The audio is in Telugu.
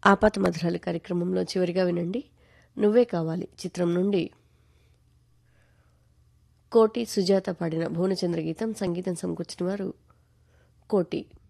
ఆపాత మధురాలు కార్యక్రమంలో చివరిగా వినండి నువ్వే కావాలి చిత్రం నుండి కోటి సుజాత పాడిన భువనచంద్ర గీతం సంగీతం సమకూర్చిన వారు కోటి.